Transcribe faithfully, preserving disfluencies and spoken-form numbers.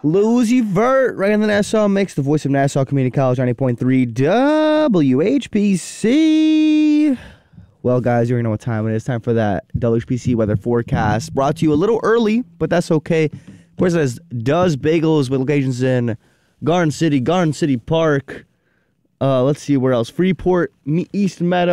Lucy Vert, right in the Nassau Mix, the voice of Nassau Community College, ninety point three W H P C. Well, guys, you already know what time it is. Time for that W H P C weather forecast. Brought to you a little early, but that's okay. Of course, it says Does Bagels with locations in Garden City, Garden City Park. Uh, let's see where else. Freeport, East Meadow.